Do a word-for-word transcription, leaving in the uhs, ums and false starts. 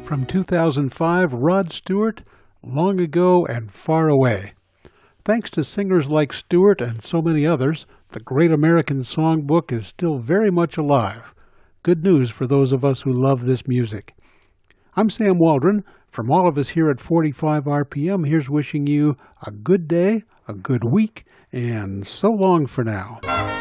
From two thousand five, Rod Stewart, Long Ago and Far Away. Thanks to singers like Stewart and so many others, the Great American Songbook is still very much alive. Good news for those of us who love this music. I'm Sam Waldron. From all of us here at forty-five R P M, here's wishing you a good day, a good week, and so long for now.